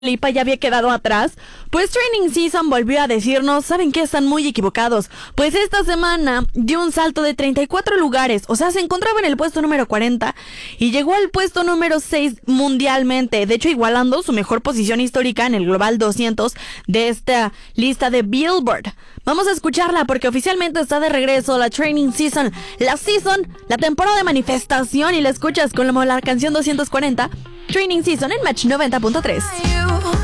Lipa ya había quedado atrás, pues Training Season volvió a decirnos, ¿saben qué? Están muy equivocados, pues esta semana dio un salto de 34 lugares, o sea, se encontraba en el puesto número 40 y llegó al puesto número 6 mundialmente, de hecho igualando su mejor posición histórica en el Global 200 de esta lista de Billboard. Vamos a escucharla porque oficialmente está de regreso la Training Season, la temporada de manifestación, y la escuchas con la canción 240, Training Season en Match 90.3.